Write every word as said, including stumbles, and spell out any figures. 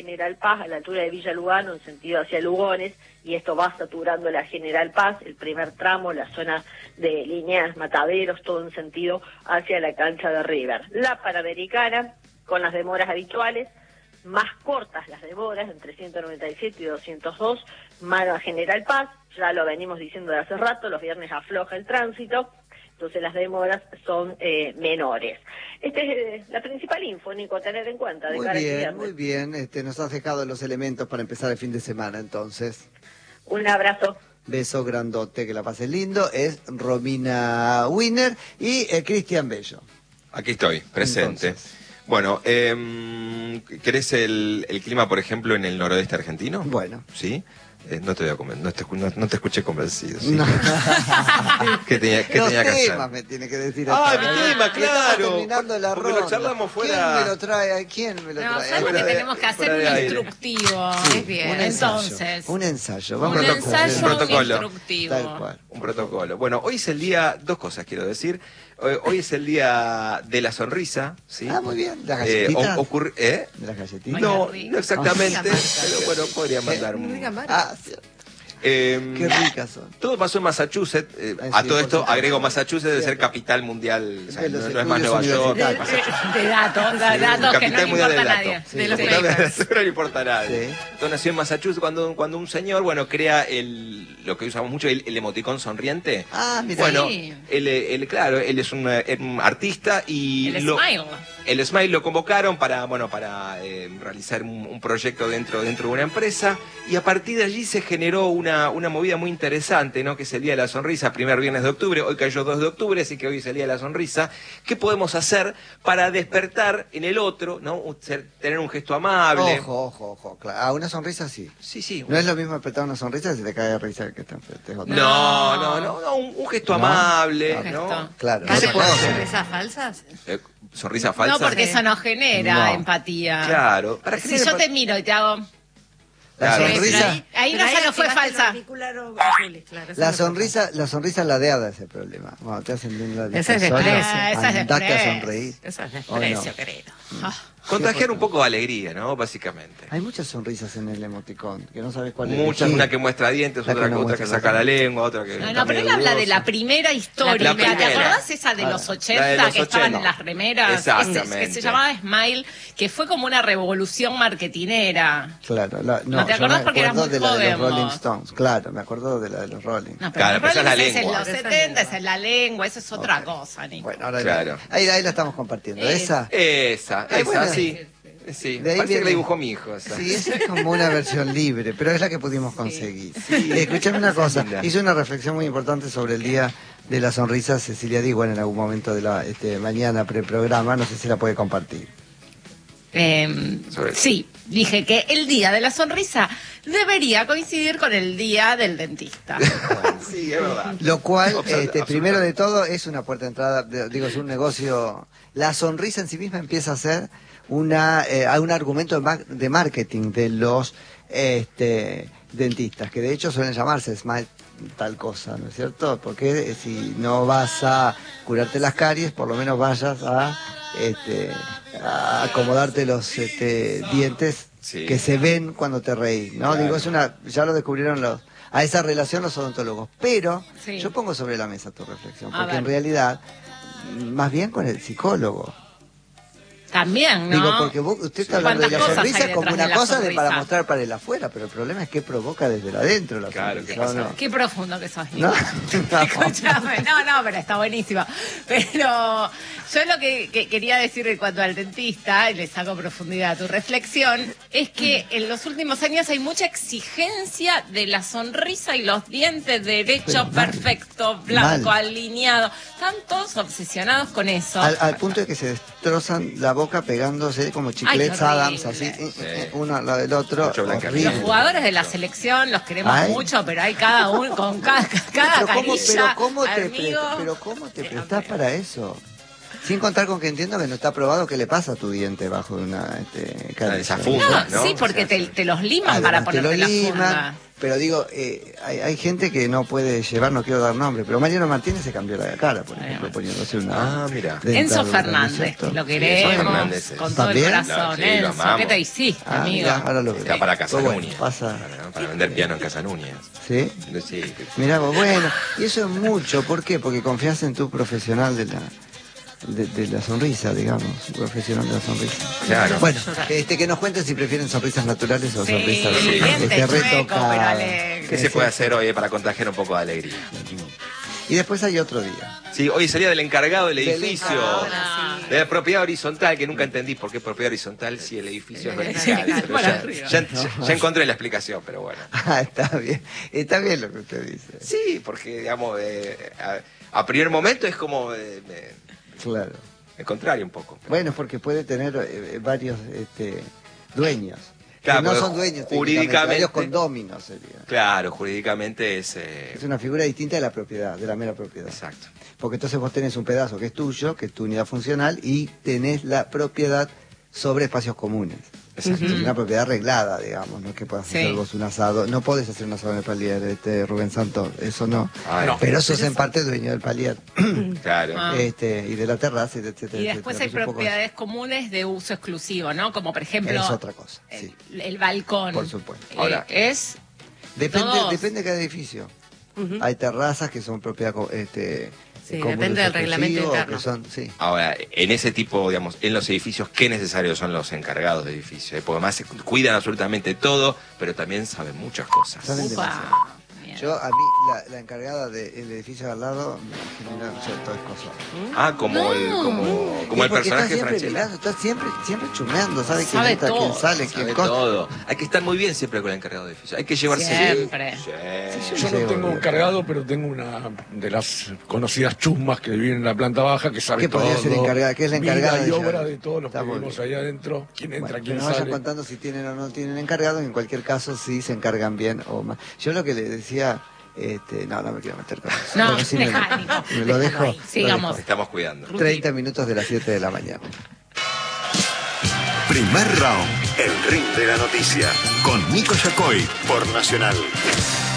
General Paz, a la altura de Villa Lugano, en sentido hacia Lugones, y esto va saturando la General Paz, el primer tramo, la zona de Liniers, Mataderos, todo en sentido hacia la cancha de River. La Panamericana, con las demoras habituales, más cortas las demoras, entre ciento noventa y siete y doscientos dos, más General Paz, ya lo venimos diciendo de hace rato, los viernes afloja el tránsito, entonces las demoras son eh, menores. Esta es eh, la principal info, Nico, a tener en cuenta. De muy cara bien, a muy bien, este, nos has dejado los elementos para empezar el fin de semana, entonces. Un abrazo. Beso grandote, que la pases lindo. Es Romina Wiener y eh, Cristian Bello. Aquí estoy, presente. Entonces. Bueno, eh, ¿querés el, el clima, por ejemplo, en el noroeste argentino? Bueno. ¿Sí? Eh, no te voy a comer, no te, no, no te escuché convencido. ¿Sí? No. ¿Qué tenía, qué Los tenía que hacer? temas me tiene que decir. Ah, hasta. mi tema, Y estamos claro. terminando la Porque ronda. lo charlamos fuera. ¿Quién me lo trae? ¿Quién me lo No, trae? ¿sabes lo que Fuera de- tenemos que hacer? fuera Un de aire. instructivo. Sí, Es bien. un ensayo, Entonces, un ensayo. un Vamos a protocolo, ensayo un protocolo. instructivo. Tal cual. Un protocolo. Bueno, hoy es el día, dos cosas quiero decir. Hoy, hoy es el día de la sonrisa, ¿sí? Ah, muy bien. ¿Las Eh, galletitas? o- ocurre, ¿eh? ¿De las galletitas? No, Ay, qué no exactamente, rico. pero bueno, podría mandar un... Ah, sí. Eh, Qué ricas son. Todo pasó en Massachusetts. eh, Ah, a sí, todo por esto supuesto. agrego Massachusetts de ser Cierto. capital mundial. O sea, De no, los no es más estudios Nueva York. universitarios. Massachusetts. De datos, de datos que no Capital le mundial importa a del nadie. dato. Sí, De los sí. papers. No le importa a nadie. Sí. Entonces nació en Massachusetts cuando, cuando un señor, bueno, crea el, lo que usamos mucho, el, el emoticón sonriente. Ah, mira. Bueno, Sí. él, él, claro, él es un, eh, un artista y El lo- smile. el Smile lo convocaron para, bueno, para eh, realizar un, un proyecto dentro, dentro de una empresa y a partir de allí se generó una, una movida muy interesante, ¿no? Que es el Día de la Sonrisa, primer viernes de octubre, hoy cayó dos de octubre, así que hoy es el Día de la Sonrisa. ¿Qué podemos hacer para despertar en el otro, ¿no? Un- ser- tener un gesto amable? Ojo, ojo, ojo. Claro. Ah, una sonrisa sí. Sí, sí. No es lo mismo apretar una sonrisa si te cae de risa el que está enfrente. Es otro. No, no, no, no, un, un gesto No. amable, Un ¿no? gesto. Claro. ¿Qué se ¿Vale puede con hacer? sonrisas falsas? Eh, ¿Sonrisa falsa? No, porque eso no genera No. empatía. Claro. Para Si generar yo empa- te miro y te hago... La Claro. sonrisa, Pero ahí, ahí Pero no solo fue activaste el falsa. auricular azules, claro, eso la no fue sonrisa, la sonrisa ladeada es el problema. Cuando te hacen bien la Ese es persona, desprecio. Ah, esa es andate a desprecio. sonreír. falsa. Eso es ¿O no? desprecio, querido. Ah, Contagiar un poco de alegría, ¿no? Básicamente. Hay muchas sonrisas en el emoticón, que no sabes cuál es. Muchas, una que muestra dientes, La que otra, no otra que muestra saca la la lengua, otra que... No, está no, pero él medio habla de la dudosa. primera historia. La primera. ¿Te acordás esa de Claro. los La ochenta de los que estaban ochenta. en las remeras? Exactamente. Ese- que se llamaba Smile, que fue como una revolución marketinera. Claro, la- no, ¿No te yo acordás me porque eras acuerdo muy de la de los joven, Rolling vos? Stones, claro, me acuerdo de la de los Rolling. No, pero Claro, el pero esa es la Rollins lengua. en los Esa es setenta, lengua. esa es la lengua, eso es otra Ok. cosa, Nico. Bueno, ahora Claro. ahí, ahí la estamos compartiendo. Eh, Esa, Esa, Ah, esa, bueno. sí. Sí, De ahí parece que viene- la dibujó mi hijo. Esa. sí, esa es como una versión libre, pero es la que pudimos conseguir. Eh, escuchame una cosa, linda. hizo una reflexión muy importante sobre el Día de la Sonrisa Cecilia Diwan en algún momento de la este, mañana preprograma, no sé si la puede compartir. Eh, Sobre- sí, dije que el día de la sonrisa debería coincidir con el día del dentista. Sí, es verdad. Lo cual, Absolut- este, primero de todo, es una puerta de entrada, de- digo, es un negocio. La sonrisa en sí misma empieza a ser una, eh, un argumento de, ma- de marketing de los este, dentistas, que de hecho suelen llamarse Smile tal cosa, ¿no es cierto? Porque eh, si no vas a curarte las caries, por lo menos vayas a, este, a acomodarte los este, dientes Sí. que se ven cuando te reís, ¿no? Claro. Digo, es una, ya lo descubrieron los, a esa relación los odontólogos, pero Sí. yo pongo sobre la mesa tu reflexión, A porque ver. en realidad, más bien con el psicólogo. También, ¿no? Digo, porque vos- usted está hablando de ¿Cuántas la cosas hay sonrisa como detrás una de la cosa de para sonrisa? mostrar para el afuera, pero el problema es que provoca desde el adentro la Claro, sonrisa, ¿qué ¿o pasa? no? Qué profundo que sos, No, Nico. no. Escúchame, no, no, pero está buenísimo. Pero yo lo que, que quería decir en cuanto al dentista, y le saco profundidad a tu reflexión, es que en los últimos años hay mucha exigencia de la sonrisa y los dientes derecho, Pero mal. perfecto, blanco, Mal. alineado. Están todos obsesionados con eso. Al, al punto de que se destrozan la boca pegándose como chiclets qué Adams, horrible. así, eh, Sí. eh, uno al lado del otro. Mucho blanca. horrible. Los jugadores de la selección los queremos Ay. mucho, pero hay cada uno con cada, cada pero cómo, carilla, pero cómo te amigo. pre- pero cómo te Eh, prestás amigo. para eso. Sin contar con que entiendo que no está probado qué le pasa a tu diente bajo de una este, Ah, esa carilla. funda. No, ¿no? sí, porque O sea, te, te los liman Además, para te ponerte lo la liman, funda. Pero digo, eh, hay, hay gente que no puede llevar, no quiero dar nombre, pero Mariano Martínez se cambió la cara, por ejemplo, poniéndose una... Ah, mira. Enzo Fernández, que lo queremos Enzo Fernández, con sí. todo el ¿También? corazón. Sí, lo Enzo, amamos. ¿qué te hiciste, Ah, amigo? mirá, ahora lo veo. Está para Casa Pero bueno, Núñez. pasa... Para, para vender piano en Casa Núñez. ¿Sí? Sí. Mirá vos, bueno, y eso es mucho, ¿por qué? Porque confías en tu profesional de la... De, de la sonrisa, digamos, profesional de la sonrisa. Claro. Bueno, este, que nos cuenten si prefieren sonrisas naturales o Sí, sonrisas el diente este, chueco, pero retocadas. alegre. ¿Qué se puede hacer hoy para contagiar un poco de alegría? Y después hay otro día. Sí, hoy salía del encargado del Del edificio, encargado, sí. de la propiedad horizontal, que nunca entendí por qué propiedad horizontal si el edificio es vertical. vertical, Pero para ya, arriba. ya- ya- ya encontré la explicación, pero bueno. Ah, está bien, está bien lo que usted dice. Sí, porque digamos, eh, a, a primer momento es como eh, me- Claro. el contrario un poco. Bueno, porque puede tener eh, varios este, dueños. Claro, que no porque son dueños, jurídicamente- varios condóminos sería. Claro, jurídicamente es... eh, Es una figura distinta de la propiedad, de la mera propiedad. exacto. Porque entonces vos tenés un pedazo que es tuyo, que es tu unidad funcional, y tenés la propiedad sobre espacios comunes. Exacto. Es una propiedad arreglada, digamos, no es que puedas Sí. hacer vos un asado. No podés hacer un asado en el palier, este, Rubén Santos, eso no. Ah, no. Pero sos en parte dueño del palier. Claro. Ah. este, y de la terraza, y de etcétera. Y después hay etcétera. Es un poco propiedades comunes de uso exclusivo, ¿no? Como por eso. ejemplo Es otra cosa, sí. el, el balcón. Por supuesto. Eh, Ahora- es Depende, todos. depende de cada edificio. Ujú. Hay terrazas que son propiedad co- este, Sí, comunes depende del reglamento exclusivos, interno. que son, sí. Ahora, en ese tipo, digamos, en los edificios, qué necesarios son los encargados de edificios. ¿eh? Porque además se cuidan absolutamente todo, pero también saben muchas cosas. Saben Upa. demasiado. Bien. Yo, a mí, la, la encargada del edificio de al lado me genera todo es cosa. Ah, como el, como, como Y el porque personaje está siempre Franchella. mirando, está siempre, siempre chumeando, sabe quién Sabe entra, quién todo, sale, quién Sabe cosa. todo. Hay que estar muy bien siempre con el encargado de edificio. Hay que llevarse Siempre. Sí. Sí, Yo Sí, no tengo boludo. un cargado, pero tengo una de las conocidas chusmas que viven en la planta baja, que sabe ¿Qué todo. podría ser encargada? ¿Qué es la encargada Vida y de obra ella? de todos los Está que muy vivimos bien. allá adentro. Quién entra, Bueno, que quién nos vayan sale. contando si tienen o no tienen encargado, en cualquier caso sí se encargan bien o mal. Yo lo que le decía, este, no, no me quiero meter con eso. No, Bueno, sí me- dejá, Nico, me lo déjalo dejo. ahí. lo Sigamos. dejo. Estamos cuidando. treinta minutos de las siete de la mañana. Primer round. El ring de la noticia. Con Nico Yacoy por Nacional.